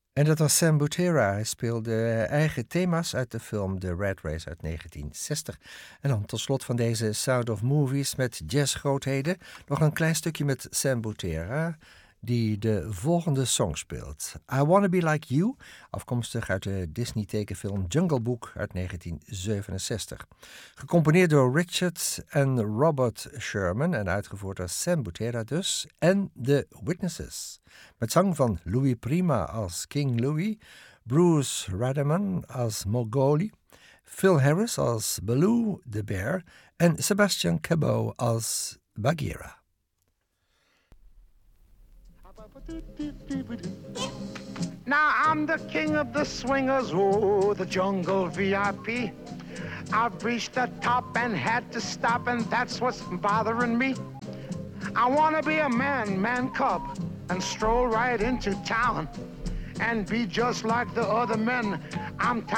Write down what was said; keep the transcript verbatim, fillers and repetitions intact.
En dat was Sam Butera. Hij speelde eigen thema's uit de film The Red Race uit negentien zestig. En dan tot slot van deze Sound of Movies met jazzgrootheden nog een klein stukje met Sam Butera, die de volgende song speelt. I Wanna Be Like You, afkomstig uit de Disney-tekenfilm Jungle Book uit negentien zevenenzestig. Gecomponeerd door Richard en Robert Sherman en uitgevoerd door Sam Butera dus en The Witnesses. Met zang van Louis Prima als King Louis, Bruce Radaman als Mowgli, Phil Harris als Baloo the Bear en Sebastian Cabot als Bagheera. Now I'm the king of the swingers, oh, the jungle V I P. I've reached the top and had to stop, and that's what's bothering me. I wanna be a man, man cub, and stroll right into town and be just like the other men. I'm